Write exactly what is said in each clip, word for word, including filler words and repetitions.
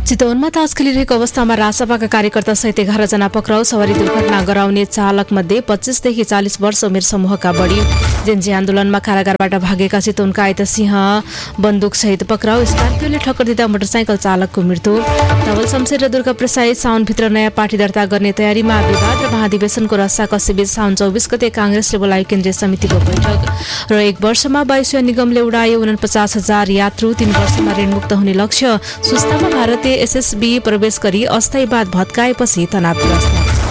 चितवनमा तास खेलिरहेको अवस्थामा रासपाका कार्यकर्ता सहित एघार जना पक्राउ। सवारी दुर्घटना गराउने चालक मध्ये पच्चीसदेखि चालीस वर्ष उमेर समूहका बढी। जेन्जी आन्दोलनमा कारागारबाट भागेका चितवनका आइता सिंह बन्दुक सहित पक्राउ। स्कर्पियोले ठक्कर दिँदा मोटरसाइकल चालकको मृत्यु। धवल शमशेर र दुर्गा प्रसाई साउनभित्र नयाँ पार्टी दर्ता गर्ने तयारीमा। विवाद र महाधिवेशनको रस्साकसीबीच साउन चौबिस गते कांग्रेसले बोलायो केन्द्रीय समितिको बैठक। र एक वर्षमा वायुसेना निगमले उडायो उनपचास हजार यात्रु। तीन वर्षमा ऋणमुक्त हुने लक्ष्य। सुस्तामा भारतीय एसएसबी प्रवेश गरी अस्थायीवाद भत्काएपछि तनावग्रस्त।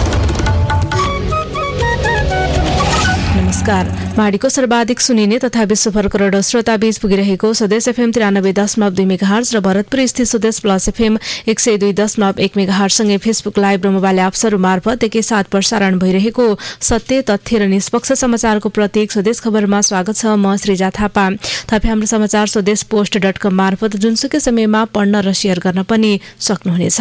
नमस्कार। माडीको सर्वाधिक सुनिने तथा विश्वभर करोडौं श्रोता बीच पुगिरहेको स्वदेश एफएम तिरानब्बे दशमलव दुई मेगाहर्ज र भरतपुर स्थित स्वदेश प्लस एफएम एक सय दुई दशमलव एक मेगाहर्जसँगै फेसबुक लाइभ र मोबाइल एप्सहरू मार्फत एकैसाथ प्रसारण भइरहेको सत्य तथ्य र निष्पक्ष समाचारको प्रतीक स्वदेश खबरमा स्वागत छ। म श्रीजा थापा। तपाईँ हाम्रो समाचार स्वदेश पोस्ट डट कम मार्फत जुनसुकै समयमा पढ्न र शेयर गर्न पनि सक्नुहुनेछ।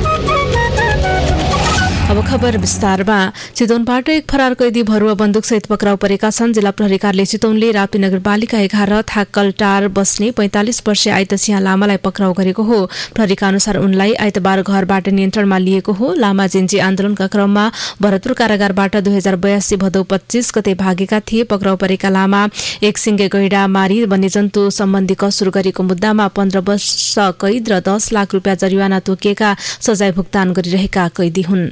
अब खबर विस्तारमा। चितवनबाट एक फरार कैदी भरुवा बन्दुकसहित पक्राउ परेका छन्। जिल्ला प्रहरी कार्यालय चितवनले राप्ती नगरपालिका एघार थाकलटार बस्ने पैंतालिस वर्षीय आइतसिंह लामालाई पक्राउ गरेको हो। प्रहरीका अनुसार उनलाई आइतबार घरबाट नियन्त्रणमा लिएको हो। लामा जेन्जी आन्दोलनका क्रममा भरतपुर कारागारबाट दुई हजार बयासी भदौ पच्चीस गते भागेका थिए। पक्राउ परेका लामा एक सिंगे गैडा मारी वन्यजन्तु सम्बन्धी कसुर गरेको मुद्दामा पन्ध्र वर्ष कैद र दस लाख रुपियाँ जरिवाना तोकिएका सजाय भुक्तान गरिरहेका कैदी हुन्।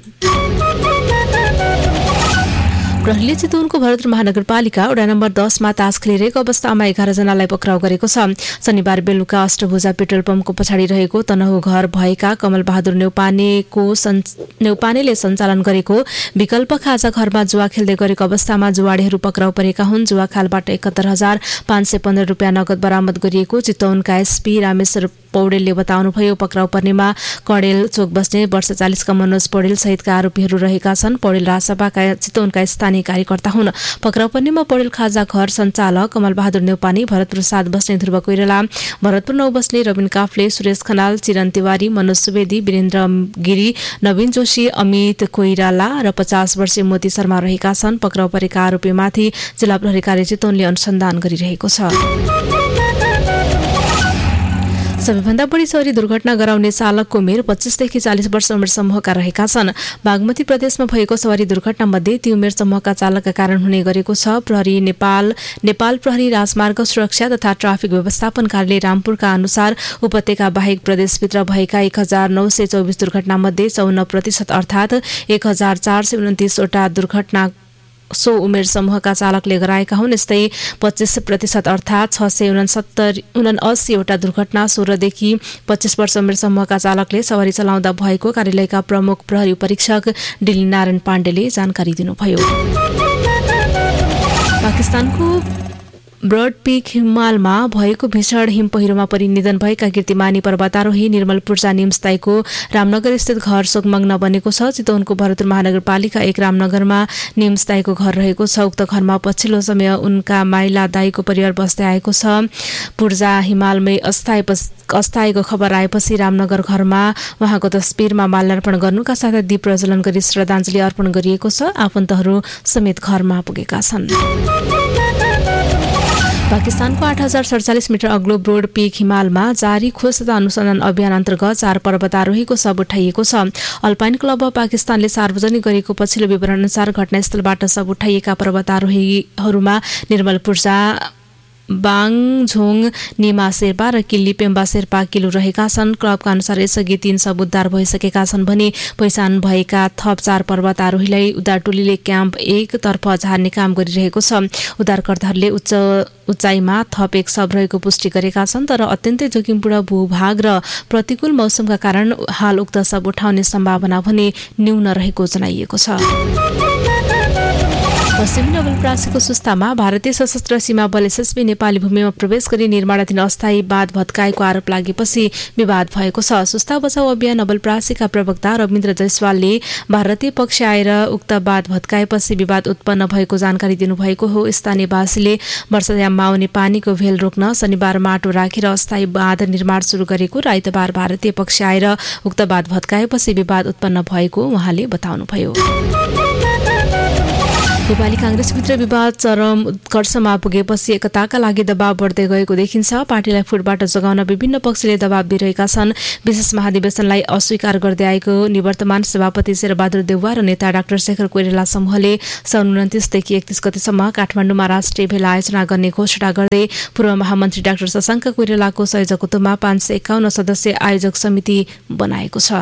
प्रहरीले चितवनको भरतपुर महानगरपालिका वडा नम्बर दसमा तास खेलिरहेको अवस्थामा एघार जनालाई पक्राउ गरेको छ। शनिबार बेलुका अष्टभुजा पेट्रोल पम्पको पछाडि रहेको तनहु घर भएका कमल बहादुर नेउपानेको नेउपानेले सञ्चालन गरेको विकल्प खाजा घरमा जुवा खेल्दै गरेको अवस्थामा जुवाडेहरू पक्राउ परेका हुन्। जुवा खालबाट एकहत्तर हजार पाँच सय पन्ध्र रुपियाँ नगद बरामद गरिएको चितवनका एसपी रामेश्वर पौडेलले बताउनुभयो। पक्राउ पर्नेमा कडेल चोक बस्ने वर्ष चालिसका मनोज पौडेल सहितका आरोपीहरू रहेका छन्। पौडेल रासपाका चितवनका स्थानीय कार्यकर्ता हुन्। पक्राउ पर्नेमा पौडेल खाजा घर सञ्चालक कमल बहादुर नेउपाने, भरतपुर सात बस्ने ध्रुव कोइराला, भरतपुर नौ बस्ने रविन काफ्ले, सुरेश खनाल, चिरन तिवारी, मनोज सुवेदी, वीरेन्द्र गिरी, नवीन जोशी, अमित कोइराला र पचास वर्षीय मोती शर्मा रहेका छन्। पक्राउ परेका आरोपीमाथि जिल्ला प्रहरी कार्य चितवनले अनुसन्धान गरिरहेको छ। सबैभन्दा बढी सवारी दुर्घटना गराउने चालकको उमेर पच्चीसदेखि चालीस वर्ष उमेर समूहका रहेका छन्। बागमती प्रदेशमा भएको सवारी दुर्घटना मध्ये ती उमेर समूहका चालकका कारण हुने गरेको छ। प्रहरी नेपाल नेपाल प्रहरी राजमार्ग सुरक्षा तथा ट्राफिक व्यवस्थापन कार्यालय रामपुरका अनुसार उपत्यका बाहेक प्रदेशभित्र भएका एक हजार नौ सय चौबिस दुर्घटना मध्ये चौन्न प्रतिशत अर्थात एक हजार चार सय उन्तिसवटा दुर्घटना सो उमेर समूहका चालकले गराएका हुन्। यस्तै पच्चीस प्रतिशत अर्थात छ सय उनसत्तर उनासीवटा दुर्घटना सोह्रदेखि पच्चीस वर्ष उमेर समूहका चालकले सवारी चलाउँदा भएको कार्यालयका प्रमुख प्रहरी परीक्षक डिली नारायण पाण्डेले जानकारी दिनुभयो। पाकिस्तानको ब्रड पीक हिमालमा भएको भीषण हिम पहिरोमा परि निधन भएका कीर्तिमानी पर्वतारोही निर्मल पूर्जा निमस्ताईको रामनगर स्थित घर शोकमग्न बनेको छ। चितवनको भरतपुर महानगरपालिका एक रामनगरमा निमस्ताईको घर रहेको छ। उक्त घरमा पछिल्लो समय उनका माइला दाईको परिवार बस्दै आएको छ। पूर्जा हिमालमै अस्थायी अस्थायीको खबर आएपछि रामनगर घरमा उहाँको तस्बिरमा माल्यार्पण गर्नुका साथै दीप प्रज्वलन गरी श्रद्धाञ्जली अर्पण गरिएको छ। आफन्तहरू समेत घरमा पुगेका छन्। पाकिस्तानको आठ हजार सडचालिस मिटर अग्लो ब्रोड पीक हिमालमा जारी खोज तथा अनुसन्धान अभियान अन्तर्गत चार पर्वतारोहीको शव उठाइएको छ। अल्पाइन क्लब अफ पाकिस्तानले सार्वजनिक गरेको पछिल्लो विवरण अनुसार घटनास्थलबाट शव उठाइएका पर्वतारोहीहरूमा निर्मल पूर्जा, बाङझोङ निमा शेर्पा र किल्ली पेम्बा शेर्पा किलु रहेका छन्। क्लबका अनुसार यसअघि तीन शव उद्धार भइसकेका छन् भने पहिचान भएका थप चार पर्वतारोहीलाई उद्धार टोलीले क्याम्प एक तर्फ झार्ने काम गरिरहेको छ। उद्धारकर्ताहरूले उच्च उचाइमा थप एक शव रहेको पुष्टि गरेका छन्, तर अत्यन्तै जोखिमपूर्ण भूभाग र प्रतिकूल मौसमका कारण हाल उक्त शव उठाउने सम्भावना भने न्यून रहेको जनाइएको छ। पश्चिमी नवलपरासीको सुस्तामा भारतीय सशस्त्र सीमा बल एसएसबी नेपाली भूमिमा प्रवेश गरी निर्माणाधीन अस्थायीवाद भत्काएको आरोप लागेपछि विवाद भएको छ। सुस्ता बचाउ अभियान नवलपरासीका प्रवक्ता रविन्द्र जयसवालले भारतीय पक्ष आएर उक्त वाद भत्काएपछि विवाद उत्पन्न भएको जानकारी दिनुभएको हो। स्थानीयवासीले वर्षायाममा आउने पानीको भेल रोक्न शनिबार माटो राखेर अस्थायी बाँध निर्माण सुरु गरेको र आइतबार भारतीय पक्ष आएर उक्त वाद भत्काएपछि विवाद उत्पन्न भएको उहाँले बताउनुभयो। नेपाली कांग्रेसभित्र विवाद चरम उत्कर्षमा पुगेपछि एकताका लागि दबाव बढ्दै गएको देखिन्छ। पार्टीलाई फुटबाट जोगाउन विभिन्न पक्षले दबाव दिइरहेका छन्। विशेष महाधिवेशनलाई अस्वीकार गर्दै आएको निवर्तमान सभापति शेरबहादुर देउवा र नेता डाक्टर शेखर कोइराला समूहले सन् उन्तिसदेखि एकतीस गतेसम्म काठमाडौँमा राष्ट्रिय भेला आयोजना गर्ने घोषणा गर्दै पूर्व महामन्त्री डाक्टर शशाङ्क कोइरालाको संयोजकत्वमा पाँच सय एकाउन्न सदस्यीय आयोजक समिति बनाएको छ।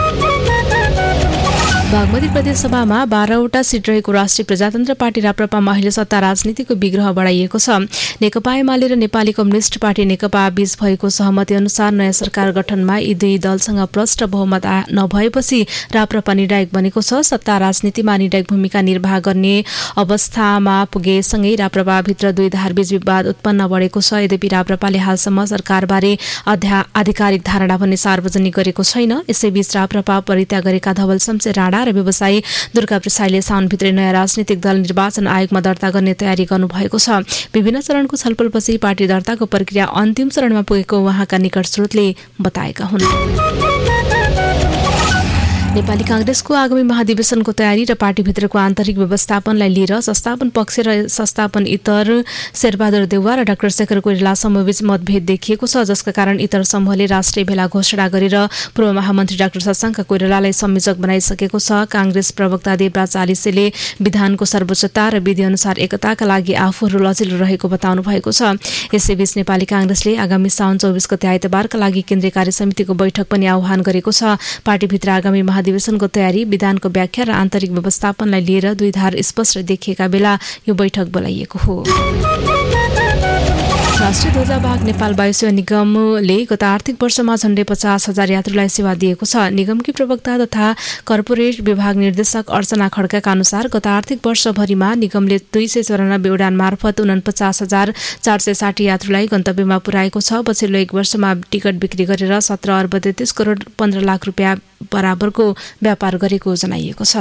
बागमती प्रदेशसभामा बाह्रवटा सिट रहेको राष्ट्रिय प्रजातन्त्र पार्टी राप्रपामा अहिले सत्ता राजनीतिको विग्रह बढाइएको छ। नेकपा एमाले र नेपाली कम्युनिस्ट पार्टी नेकपा बीच भएको सहमति अनुसार नयाँ सरकार गठनमा यी दुई दलसँग प्रष्ट बहुमत नभएपछि राप्रपा निर्णायक बनेको छ। सत्ता राजनीतिमा निर्णायक भूमिका निर्वाह गर्ने अवस्थामा पुगेसँगै राप्रपाभित्र दुई धारबीच विवाद उत्पन्न बढेको छ। यद्यपि राप्रपाले हालसम्म सरकारबारे आधिकारिक धारणा भन्ने सार्वजनिक गरेको छैन। यसैबीच राप्रपा परित्याग गरेका धवल शमशेर राणा र व्यवसायी दुर्गा प्रसाईले साउनभित्रै नयाँ राजनीतिक दल निर्वाचन आयोगमा दर्ता गर्ने तयारी गर्नुभएको छ। विभिन्न चरणको छलफलपछि पार्टी दर्ताको प्रक्रिया अन्तिम चरणमा पुगेको उहाँका निकट स्रोतले बताएका हुन्। नेपाली कांग्रेसको आगामी महाधिवेशनको तयारी र पार्टीभित्रको आन्तरिक व्यवस्थापनलाई लिएर संस्थापन पक्ष र संस्थापन इतर शेरबहादुर देउवा र डाक्टर शेखर कोइराला समूहबीच मतभेद देखिएको छ, जसका कारण इतर समूहले राष्ट्रिय भेला घोषणा गरेर पूर्व महामन्त्री डाक्टर शशाङ्क कोइरालालाई संयोजक बनाइसकेको छ। कांग्रेस प्रवक्ता देवराज चालिसेले विधानको सर्वोच्चता र विधिअनुसार एकताका लागि आफूहरू लचिलो रहेको बताउनु भएको छ। यसैबीच नेपाली कांग्रेसले आगामी साउन चौबिस गते आइतबारका लागि केन्द्रीय कार्य समितिको बैठक पनि आह्वान गरेको छ। पार्टीभित्र आगामी अधिवेशनको तयारी, विधानको व्याख्या र आन्तरिक व्यवस्थापनलाई लिएर दुई धार स्पष्ट देखिएका बेला यो बैठक बोलाइएको हो। राष्ट्रिय ध्वजावाहक नेपाल वायुसेवा निगमले गत आर्थिक वर्षमा झण्डै पचास हजार यात्रुलाई सेवा दिएको छ। निगमकी प्रवक्ता तथा कर्पोरेट विभाग निर्देशक अर्चना खड्काका अनुसार गत आर्थिक वर्षभरिमा निगमले दुई सय चौरानब्बे उडान मार्फत उनपचास हजार चार सय साठी यात्रुलाई गन्तव्यमा पुर्याएको छ। पछिल्लो एक वर्षमा टिकट बिक्री गरेर सत्र अर्ब तेत्तीस करोड पन्ध्र लाख रुपियाँ बराबरको व्यापार गरेको जनाइएको छ।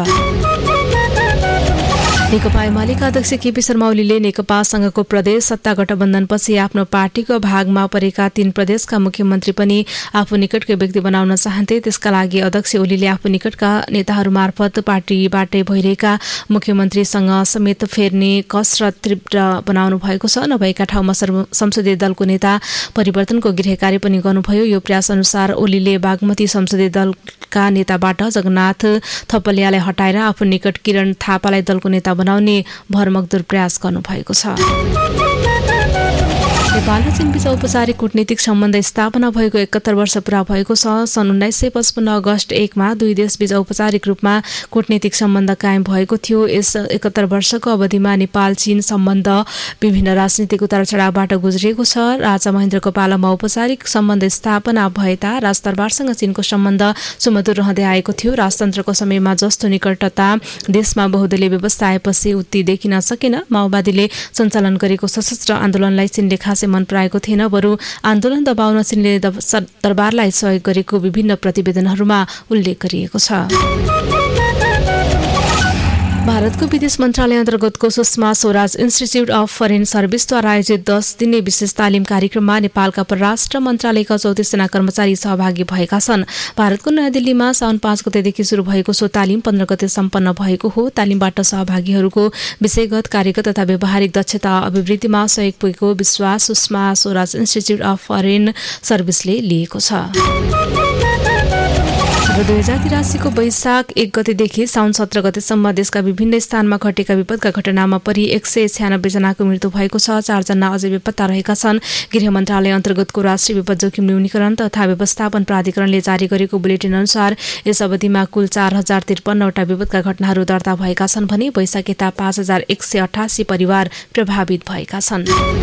नेकपा एमालेका अध्यक्ष केपी शर्मा ओलीले नेकपासँगको प्रदेश सत्ता गठबन्धनपछि आफ्नो पार्टीको भागमा परेका तीन प्रदेशका मुख्यमन्त्री पनि आफू निकटकै व्यक्ति बनाउन चाहन्थे। त्यसका लागि अध्यक्ष ओलीले आफू निकटका नेताहरू मार्फत पार्टीबाटै भइरहेका मुख्यमन्त्रीसँग समेत फेर्ने कसरत तीव्र बनाउनु भएको छ। नभएका ठाउँमा संसदीय दलको नेता परिवर्तनको गृह कार्य पनि गर्नुभयो। यो प्रयास अनुसार ओलीले बागमती संसदीय दलका नेताबाट जगन्नाथ थपलियालाई हटाएर आफू निकट किरण थापालाई दलको नेता बनाउने भरमग्दुर प्रयास गर्नुभएको छ। नेपाल र चीनबीच औपचारिक कूटनीतिक सम्बन्ध स्थापना भएको एकात्तर वर्ष पूरा भएको छ। सन् उन्नाइस सय पचपन्न अगस्त एकमा दुई देशबीच औपचारिक रूपमा कूटनीतिक सम्बन्ध कायम भएको थियो। यस एकात्तर वर्षको अवधिमा नेपाल चीन सम्बन्ध विभिन्न राजनीतिक उतार चढावबाट गुज्रिएको छ। राजा महेन्द्रको पालामा औपचारिक सम्बन्ध स्थापना भए ता राजदरबारसँग चीनको सम्बन्ध सुमधुर रहँदै आएको थियो। राजतन्त्रको समयमा जस्तो निकटता देशमा बहुदलीय व्यवस्था आएपछि उति देखिन सकेन। माओवादीले सञ्चालन गरेको सशस्त्र आन्दोलनलाई चीनले खासै मन पराएको थिएन। बरु आन्दोलन दबाउन चीनले दरबारलाई सहयोग गरेको विभिन्न प्रतिवेदनहरूमा उल्लेख गरिएको छ। भारतको विदेश मन्त्रालय अन्तर्गतको Sushma Swaraj institute of foreign सर्भिसद्वारा आयोजित दस दिने विशेष तालिम कार्यक्रममा नेपालका परराष्ट्र मन्त्रालयका चौतिसजना कर्मचारी सहभागी भएका छन्। भारतको नयाँ दिल्लीमा साउन पाँच गतेदेखि सुरु भएको सो तालिम पन्ध्र गते सम्पन्न भएको हो। तालिमबाट सहभागीहरूको विषयगत, कार्यगत तथा व्यावहारिक दक्षता अभिवृद्धिमा सहयोग पुगेको विश्वास Sushma Swaraj institute of foreign सर्भिसले लिएको छ। र दुई हजार तिरासीको वैशाख एक गतेदेखि साउन सत्र गतेसम्म देशका विभिन्न स्थानमा घटेका विपदका घटनामा परि एक सय छ्यानब्बे जनाको मृत्यु भएको छ। चारजना अझै बेपत्ता रहेका छन्। गृह मन्त्रालय अन्तर्गतको राष्ट्रिय विपद जोखिम न्यूनीकरण तथा व्यवस्थापन प्राधिकरणले जारी गरेको बुलेटिन अनुसार यस अवधिमा कुल चार हजार त्रिपन्नवटा विपदका घटनाहरू दर्ता भएका छन् भने वैशाख यता पाँच हजार एक सय अठासी परिवार प्रभावित भएका छन्।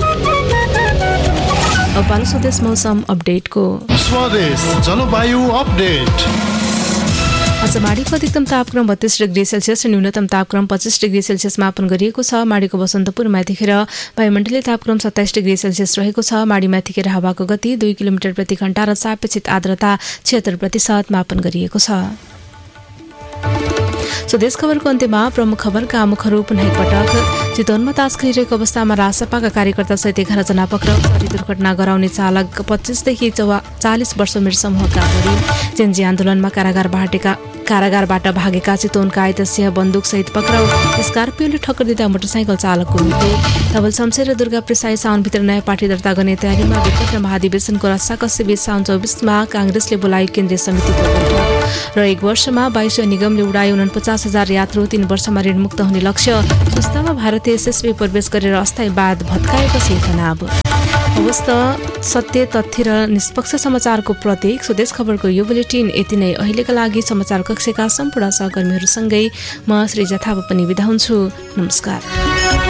अब पालो स्वदेश मौसम अपडेटको स्वदेश जलवायु अपडेट। आज माडीको अधिकतम तापक्रम बत्तीस डिग्री सेल्सियस र न्यूनतम तापक्रम पच्चीस डिग्री सेल्सियस मापन गरिएको छ। माडीको बसन्तपुरमा यतिखेर वायुमण्डलीय तापक्रम सत्ताइस डिग्री सेल्सियस रहेको छ। माडीमा यतिखेर हावाको गति दुई किलोमिटर प्रति घण्टा र सापेक्षित आर्द्रता छिहत्तर प्रतिशत मापन गरिएको छ। स्वदेश खबरको अन्त्यमा प्रमुख खबरका मुखहरू पुनः एकपटक। चितवनमा तास खेलिरहेको अवस्थामा रासपाका कार्यकर्ता सहित एघार जना पक्राउ। सरी दुर्घटना गराउने चालक पच्चिसदेखि चालिस वर्ष उमेर समूहका बढी। जेन्जी आन्दोलनमा कारागार बाटेका कारागारबाट भागेका चितवनका आइतसिंह बन्दुकसहित पक्राउ। स्कर्पियोले ठक्कर दिँदा मोटरसाइकल चालकको मृत्यु। धवल शमशेर र दुर्गा प्रसाई साउनभित्र नयाँ पार्टी दर्ता गर्ने तयारीमा। विपक्ष महाधिवेशनको रस्साकस्सी बीच साउन चौबिसमा काङ्ग्रेसले बोलायो केन्द्रीय समितिको बैठक। र एक वर्षमा वायुसेवा निगमले उडायो उनपचास हजार यात्रु। तीन वर्षमा ऋणमुक्त हुने लक्ष्य। संस्थामा भारतीय एसएसबी प्रवेश गरेर अस्थायीवाद भत्काएपछि तनाव। अवस्था सत्य तथ्य र निष्पक्ष समाचारको प्रतीक स्वदेश खबरको यो बुलेटिन यति नै। अहिलेका लागि समाचार कक्षका सम्पूर्ण सहकर्मीहरूसँगै म श्रीजा थापा पनि बिदा हुन्छु। नमस्कार।